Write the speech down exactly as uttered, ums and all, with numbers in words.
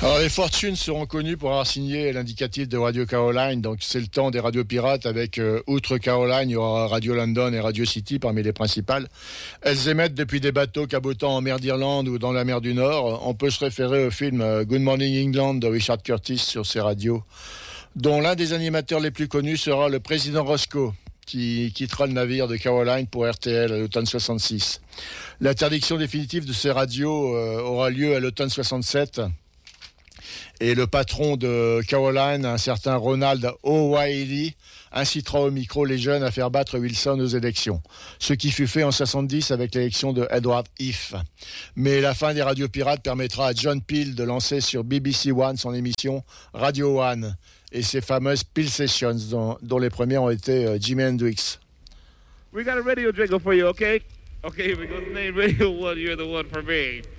Alors les Fortunes seront connus pour avoir signé l'indicatif de Radio Caroline, donc c'est le temps des radios pirates avec, euh, outre Caroline, il y aura Radio London et Radio City parmi les principales. Elles émettent depuis des bateaux cabotant en mer d'Irlande ou dans la mer du Nord. On peut se référer au film euh, Good Morning England de Richard Curtis sur ces radios, dont l'un des animateurs les plus connus sera le président Roscoe, qui quittera le navire de Caroline pour R T L à l'automne soixante-six. L'interdiction définitive de ces radios euh, aura lieu à l'automne soixante-sept. Et le patron de Caroline, un certain Ronald O'Reilly, incitera au micro les jeunes à faire battre Wilson aux élections. Ce qui fut fait en soixante-dix avec l'élection de Edward Heath. Mais la fin des radios pirates permettra à John Peel de lancer sur B B C One son émission Radio One et ses fameuses Peel Sessions, dont, dont les premiers ont été uh, Jimi Hendrix. We got a radio jingle for you, okay? Okay, here we go. Name Radio One, you're the one for me.